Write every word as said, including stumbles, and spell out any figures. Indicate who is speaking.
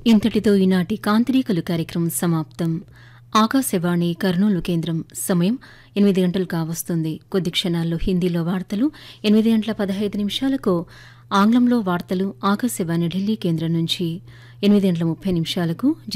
Speaker 1: ఇంతటితో ఈనాటి కాంతిరేఖలు కార్యక్రమం సమాప్తం. ఆకాశవాణి కర్నూలు కేంద్రం సమయం ఎనిమిది గంటలు కావస్తుంది. కొద్ది క్షణాల్లో హిందీలో వార్తలు, ఎనిమిది గంటల పదహైదు నిమిషాలకు ఆంగ్లంలో వార్తలు ఆకాశవాణి ఢిల్లీ కేంద్రం నుంచి, ఎనిమిది గంటల ముప్పై నిమిషాలకు